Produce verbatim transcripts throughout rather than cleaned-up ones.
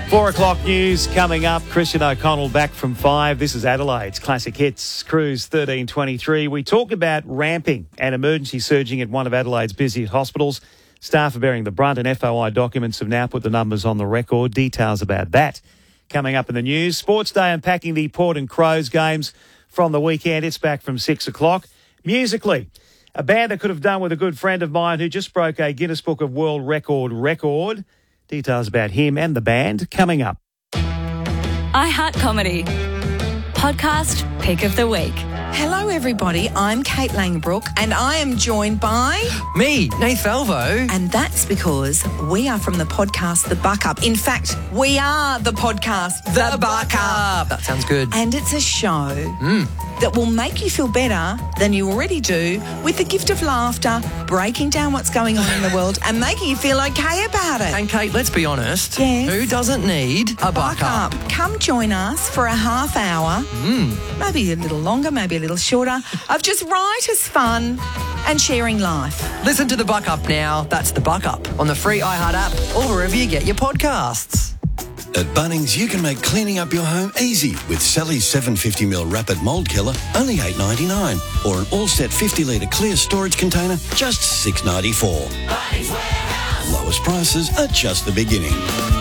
Four o'clock news coming up. Christian O'Connell back from five. This is Adelaide's Classic Hits Cruise thirteen twenty-three. We talk about ramping and emergency surging at one of Adelaide's busiest hospitals. Staff are bearing the brunt and F O I documents have now put the numbers on the record. Details about that coming up in the news. Sports Day unpacking the Port and Crows games from the weekend. It's back from six o'clock. Musically, a band that could have done with a good friend of mine who just broke a Guinness Book of World Record record. Details about him and the band coming up. iHeart Comedy Podcast Pick of the Week. Hello, everybody. I'm Kate Langbrook, and I am joined by... Me, Nath Valvo. And that's because we are from the podcast The Buck Up. In fact, we are the podcast The, the Buck Up. That sounds good. And it's a show mm. that will make you feel better than you already do with the gift of laughter, breaking down what's going on in the world and making you feel okay about it. And Kate, let's be honest. Yes. Who doesn't need a buck, buck up? up? Come join us for a half hour, mm. maybe a little longer, maybe a little shorter, of just riotous fun and sharing life. Listen to The Buck Up now. That's The Buck Up on the free iHeart app or wherever you get your podcasts. At Bunnings, you can make cleaning up your home easy with Sally's seven hundred fifty milliliter Rapid Mould Killer, only eight dollars ninety-nine, or an all-set fifty litre clear storage container, just six dollars ninety-four. Bunnings Warehouse. Lowest prices are just the beginning.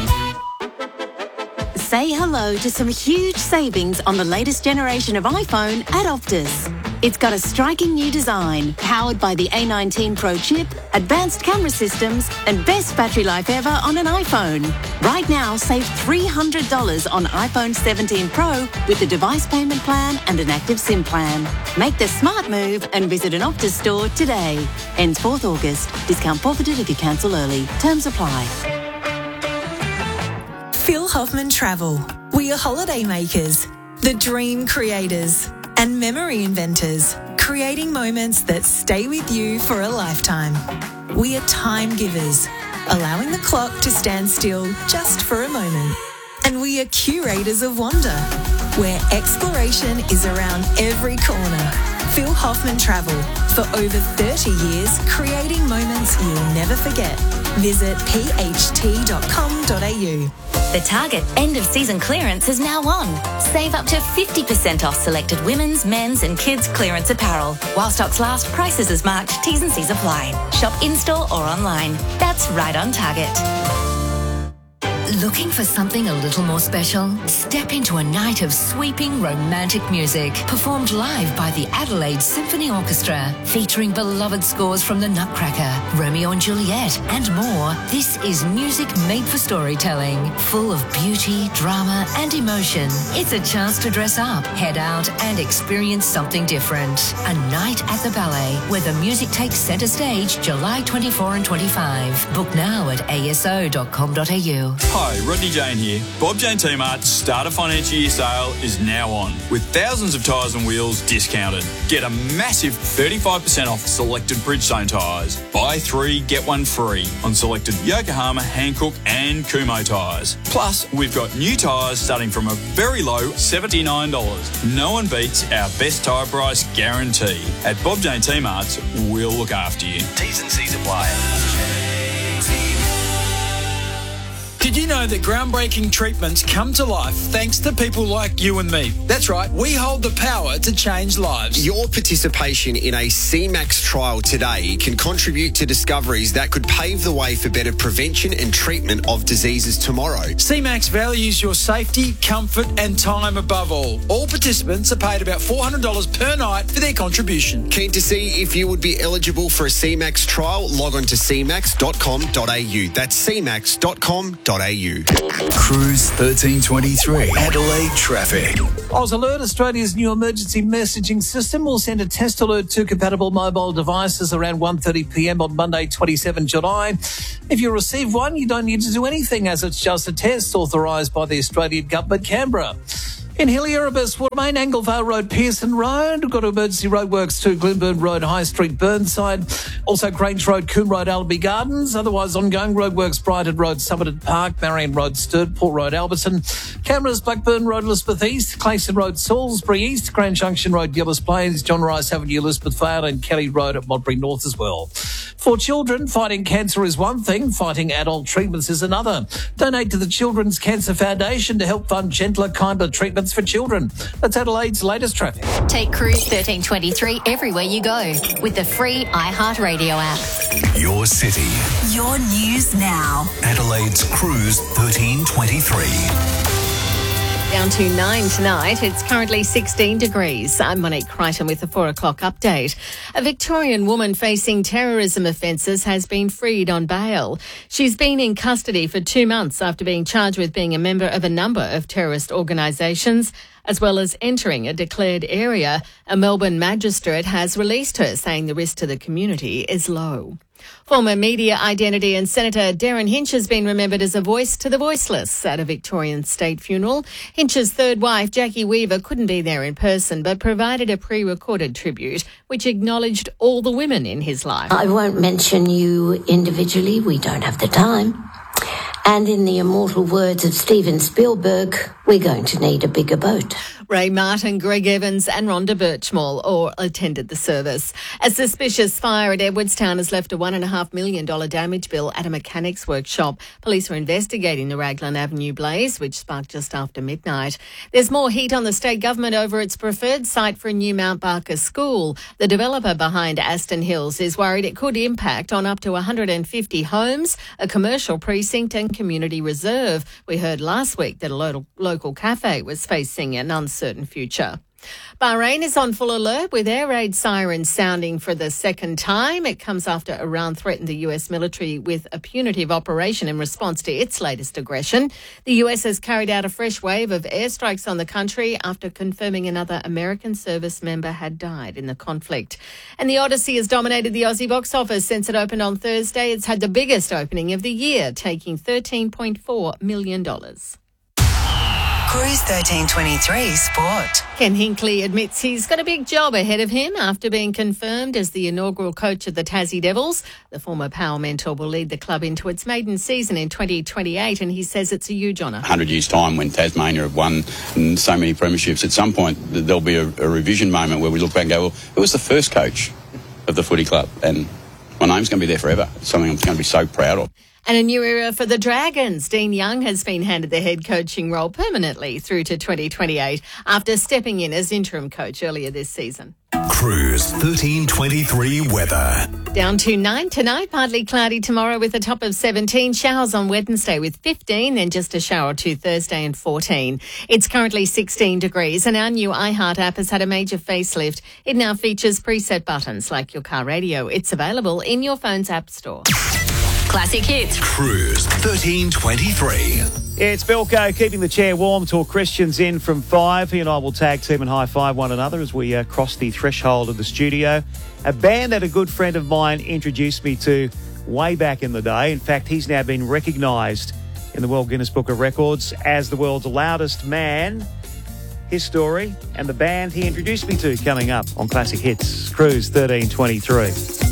Say hello to some huge savings on the latest generation of iPhone at Optus. It's got a striking new design, powered by the A nineteen Pro chip, advanced camera systems, and best battery life ever on an iPhone. Right now, save three hundred dollars on iPhone seventeen Pro with a device payment plan and an active SIM plan. Make the smart move and visit an Optus store today. Ends fourth August. Discount forfeited if you cancel early. Terms apply. Phil Hoffman Travel. We are holiday makers, the dream creators, and memory inventors, creating moments that stay with you for a lifetime. We are time givers, allowing the clock to stand still just for a moment. And we are curators of wonder, where exploration is around every corner. Phil Hoffman Travel. For over thirty years, creating moments you'll never forget. Visit p h t dot com dot a u. The Target end-of-season clearance is now on. Save up to fifty percent off selected women's, men's and kids' clearance apparel. While stocks last, prices as marked, T's and C's apply. Shop in-store or online. That's right on Target. Looking for something a little more special? Step into a night of sweeping romantic music, performed live by the Adelaide Symphony Orchestra, featuring beloved scores from The Nutcracker, Romeo and Juliet, and more. This is music made for storytelling, full of beauty, drama, and emotion. It's a chance to dress up, head out, and experience something different. A night at the ballet, where the music takes centre stage July twenty-fourth and twenty-fifth. Book now at a s o dot com dot a u. Hi, Rodney Jane here. Bob Jane T-Mart's Starter Financial Year sale is now on, with thousands of tyres and wheels discounted. Get a massive thirty-five percent off selected Bridgestone tyres. Buy three, get one free on selected Yokohama, Hankook and Kumho tyres. Plus, we've got new tyres starting from a very low seventy-nine dollars. No one beats our best tyre price guarantee. At Bob Jane T-Mart's, we'll look after you. T's and C's apply. Did you know that groundbreaking treatments come to life thanks to people like you and me? That's right, we hold the power to change lives. Your participation in a C MAX trial today can contribute to discoveries that could pave the way for better prevention and treatment of diseases tomorrow. C MAX values your safety, comfort and time above all. All participants are paid about four hundred dollars per night for their contribution. Keen to see if you would be eligible for a C MAX trial? Log on to c max dot com dot a u. That's c max dot com dot a u. Cruise thirteen twenty-three. Adelaide traffic. Oz Alert, Australia's new emergency messaging system, will send a test alert to compatible mobile devices around one thirty p m on Monday, twenty-seventh of July. If you receive one, you don't need to do anything, as it's just a test authorised by the Australian Government, Canberra. In Heliorbus, Watermain, Anglevale Road, Pearson Road. We've got emergency roadworks to Glenburn Road, High Street, Burnside. Also Grange Road, Coombe Road, Allaby Gardens. Otherwise, ongoing roadworks, Brighton Road, Somerton Park, Marion Road, Sturt, Port Road, Alberton. Cameras, Blackburn Road, Elizabeth East, Clayson Road, Salisbury East, Grand Junction Road, Gillis Plains, John Rice Avenue, Elizabeth Vale, and Kelly Road at Modbury North as well. For children, fighting cancer is one thing, fighting adult treatments is another. Donate to the Children's Cancer Foundation to help fund gentler, kinder treatments for children. That's Adelaide's latest traffic. Take Cruise thirteen twenty-three everywhere you go with the free iHeartRadio app. Your city. Your news now. Adelaide's Cruise thirteen twenty-three. Down to nine tonight. It's currently sixteen degrees. I'm Monique Crichton with the four o'clock update. A Victorian woman facing terrorism offences has been freed on bail. She's been in custody for two months after being charged with being a member of a number of terrorist organisations, as well as entering a declared area. A Melbourne magistrate has released her, saying the risk to the community is low. Former media identity and Senator Darren Hinch has been remembered as a voice to the voiceless at a Victorian state funeral. Hinch's third wife, Jackie Weaver, couldn't be there in person but provided a pre-recorded tribute which acknowledged all the women in his life. I won't mention you individually, we don't have the time. And in the immortal words of Steven Spielberg, we're going to need a bigger boat. Ray Martin, Greg Evans and Rhonda Birchmall all attended the service. A suspicious fire at Edwardstown has left a one point five million dollars damage bill at a mechanics workshop. Police are investigating the Raglan Avenue blaze, which sparked just after midnight. There's more heat on the state government over its preferred site for a new Mount Barker school. The developer behind Aston Hills is worried it could impact on up to one hundred fifty homes, a commercial precinct and community reserve. We heard last week that a local, local cafe was facing an uncertain future. Bahrain is on full alert with air raid sirens sounding for the second time. It comes after Iran threatened the U S military with a punitive operation in response to its latest aggression. The U S has carried out a fresh wave of airstrikes on the country after confirming another American service member had died in the conflict. And The Odyssey has dominated the Aussie box office since it opened on Thursday. It's had the biggest opening of the year, taking thirteen point four million dollars. Cruise thirteen twenty-three Sport. Ken Hinkley admits he's got a big job ahead of him after being confirmed as the inaugural coach of the Tassie Devils. The former Power mentor will lead the club into its maiden season in twenty twenty-eight, and he says it's a huge honour. one hundred years' time, when Tasmania have won so many premierships, at some point there'll be a, a revision moment where we look back and go, well, who was the first coach of the footy club? And my name's going to be there forever. It's something I'm going to be so proud of. And a new era for the Dragons. Dean Young has been handed the head coaching role permanently through to twenty twenty-eight after stepping in as interim coach earlier this season. Cruise thirteen twenty-three weather. Down to nine tonight, partly cloudy tomorrow with a top of seventeen. Showers on Wednesday with fifteen, then just a shower or two Thursday and fourteen. It's currently sixteen degrees, and our new iHeart app has had a major facelift. It now features preset buttons like your car radio. It's available in your phone's app store. Classic hits. Cruise thirteen twenty-three. It's Belko keeping the chair warm till Christian's in from five. He and I will tag team and high-five one another as we uh, cross the threshold of the studio. A band that a good friend of mine introduced me to way back in the day. In fact, he's now been recognised in the World Guinness Book of Records as the world's loudest man. His story and the band he introduced me to coming up on Classic Hits. Cruise thirteen twenty-three.